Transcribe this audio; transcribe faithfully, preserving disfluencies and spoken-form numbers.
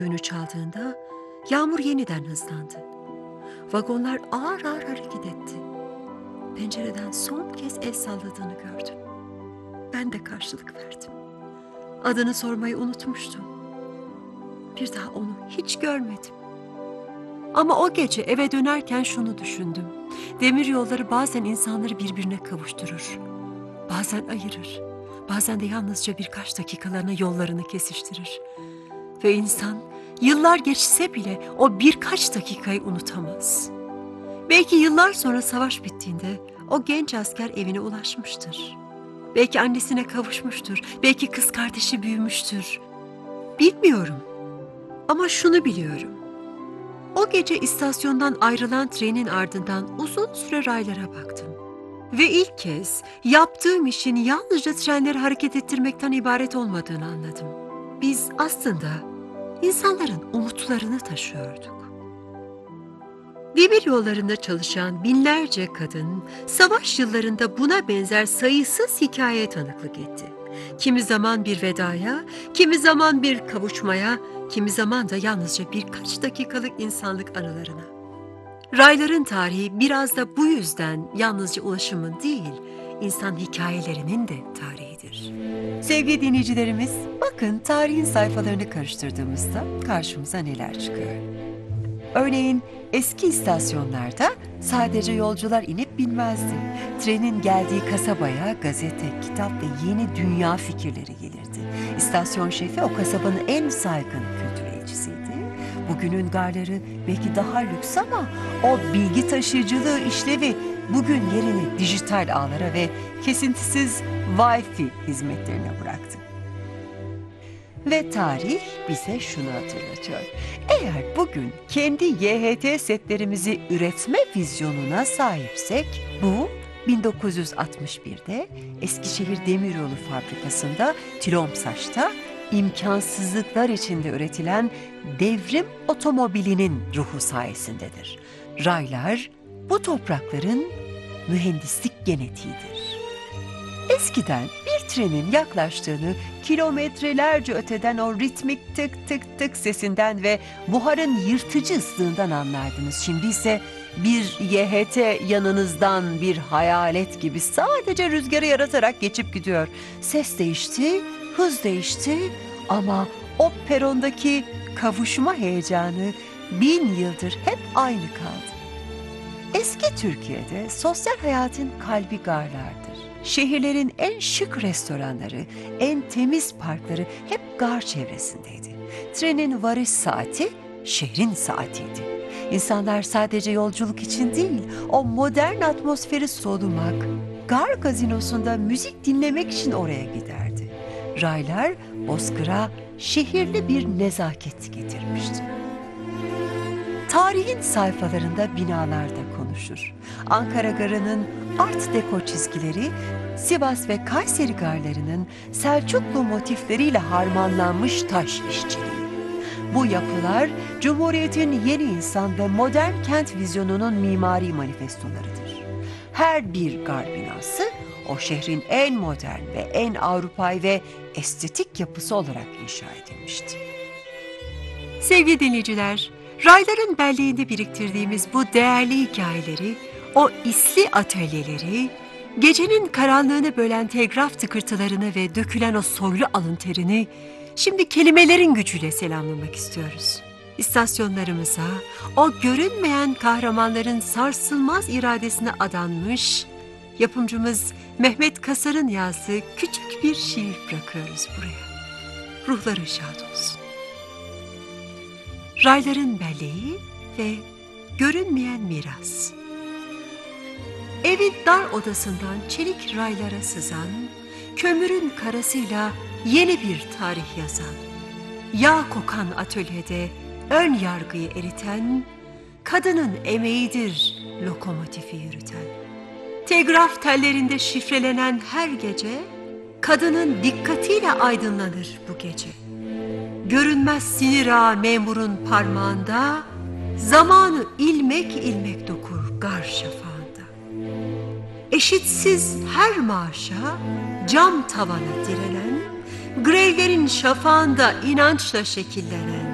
Düğünü çaldığında yağmur yeniden hızlandı. Vagonlar ağır ağır hareket etti. Pencereden son kez el salladığını gördüm. Ben de karşılık verdim. Adını sormayı unutmuştum. Bir daha onu hiç görmedim. Ama o gece eve dönerken şunu düşündüm. Demir yolları bazen insanları birbirine kavuşturur. Bazen ayırır. Bazen de yalnızca birkaç dakikalığına yollarını kesiştirir. Ve insan yıllar geçse bile o birkaç dakikayı unutamaz. Belki yıllar sonra savaş bittiğinde o genç asker evine ulaşmıştır. Belki annesine kavuşmuştur. Belki kız kardeşi büyümüştür. Bilmiyorum. Ama şunu biliyorum. O gece istasyondan ayrılan trenin ardından uzun süre raylara baktım. Ve ilk kez yaptığım işin yalnızca trenleri hareket ettirmekten ibaret olmadığını anladım. Biz aslında insanların umutlarını taşıyorduk. Demir yollarında çalışan binlerce kadın savaş yıllarında buna benzer sayısız hikayeye tanıklık etti. Kimi zaman bir vedaya, kimi zaman bir kavuşmaya, kimi zaman da yalnızca birkaç dakikalık insanlık anılarına. Rayların tarihi biraz da bu yüzden yalnızca ulaşımın değil, insan hikayelerinin de tarihidir. Sevgili dinleyicilerimiz, bakın tarihin sayfalarını karıştırdığımızda karşımıza neler çıkıyor. Örneğin eski istasyonlarda sadece yolcular inip binmezdi. Trenin geldiği kasabaya gazete, kitap ve yeni dünya fikirleri gelirdi. İstasyon şefi o kasabanın en saygın kültür elçisiydi. Bugünün garları belki daha lüks ama o bilgi taşıyıcılığı işlevi bugün yerini dijital ağlara ve kesintisiz Wi-Fi hizmetlerine bıraktı. Ve tarih bize şunu hatırlatıyor. Eğer bugün kendi Y H T setlerimizi üretme vizyonuna sahipsek, bu bin dokuz yüz altmış birde Eskişehir Demiryolu Fabrikası'nda Tilomsaç'ta imkansızlıklar içinde üretilen devrim otomobilinin ruhu sayesindedir. Raylar bu toprakların mühendislik genetiğidir. Eskiden bir trenin yaklaştığını kilometrelerce öteden o ritmik tık tık tık sesinden ve buharın yırtıcı ıslığından anlardınız. Şimdi ise bir Y H T yanınızdan bir hayalet gibi sadece rüzgarı yaratarak geçip gidiyor. Ses değişti, hız değişti ama o perondaki kavuşma heyecanı bin yıldır hep aynı kaldı. Eski Türkiye'de sosyal hayatın kalbi garlardır. Şehirlerin en şık restoranları, en temiz parkları hep gar çevresindeydi. Trenin varış saati şehrin saatiydi. İnsanlar sadece yolculuk için değil, o modern atmosferi solumak, gar gazinosunda müzik dinlemek için oraya giderdi. Raylar Bozkır'a şehirli bir nezaket getirmişti. Tarihin sayfalarında binalar da konuşur. Ankara Garı'nın Art Deco çizgileri, Sivas ve Kayseri garlarının Selçuklu motifleriyle harmanlanmış taş işçiliği. Bu yapılar, Cumhuriyet'in yeni insan ve modern kent vizyonunun mimari manifestolarıdır. Her bir gar binası, o şehrin en modern ve en Avrupa'yı ve estetik yapısı olarak inşa edilmişti. Sevgili dinleyiciler, rayların belleğinde biriktirdiğimiz bu değerli hikayeleri, o isli atölyeleri, gecenin karanlığını bölen telgraf tıkırtılarını ve dökülen o soylu alın terini şimdi kelimelerin gücüyle selamlamak istiyoruz. İstasyonlarımıza o görünmeyen kahramanların sarsılmaz iradesine adanmış, yapımcımız Mehmet Kasar'ın yazdığı küçük bir şiir bırakıyoruz buraya. Ruhları şad olsun. Rayların belleği ve görünmeyen miras. Evin dar odasından çelik raylara sızan, kömürün karasıyla yeni bir tarih yazan, yağ kokan atölyede ön yargıyı eriten, kadının emeğidir lokomotifi yürüten. Telgraf tellerinde şifrelenen her gece, kadının dikkatiyle aydınlanır bu gece. Görünmez sinir ağı memurun parmağında, zamanı ilmek ilmek dokur gar şafağında. Eşitsiz her maaşa, cam tavana direnen, grevlerin şafağında inançla şekillenen,